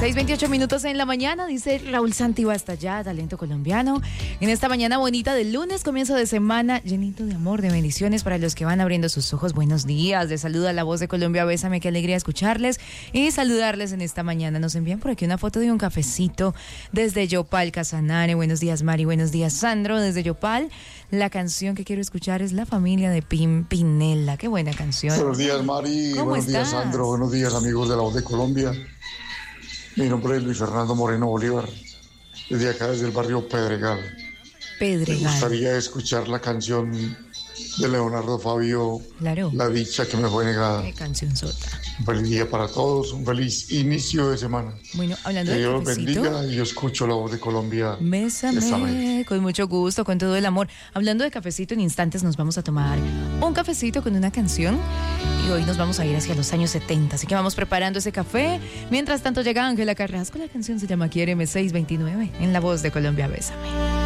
6:28 minutos en la mañana, dice Raúl Santibáñez hasta allá, talento colombiano. En esta mañana bonita del lunes, comienzo de semana, llenito de amor, de bendiciones para los que van abriendo sus ojos. Buenos días, les saluda la voz de Colombia, bésame, qué alegría escucharles y saludarles en esta mañana. Nos envían por aquí una foto de un cafecito desde Yopal, Casanare. Buenos días, Mari, buenos días, Sandro, desde Yopal. La canción que quiero escuchar es La Familia de Pimpinela. Qué buena canción. Buenos días, Mari. Buenos días, Sandro. Buenos días, amigos de la voz de Colombia. Mi nombre es Luis Fernando Moreno Bolívar, desde acá, desde el barrio Pedregal. Me gustaría escuchar la canción de Leonardo Fabio, claro. La dicha que me fue negada. Qué canción sota. Un feliz día para todos, un feliz inicio de semana. Bueno, hablando que de Dios cafecito, bendiga y yo escucho la voz de Colombia. Bésame, con mucho gusto, con todo el amor. Hablando de cafecito, en instantes nos vamos a tomar un cafecito con una canción y hoy nos vamos a ir hacia los años 70, así que vamos preparando ese café. Mientras tanto llega Ángela Carrasco, la canción se llama Quiéreme, 6:29, en la voz de Colombia, bésame.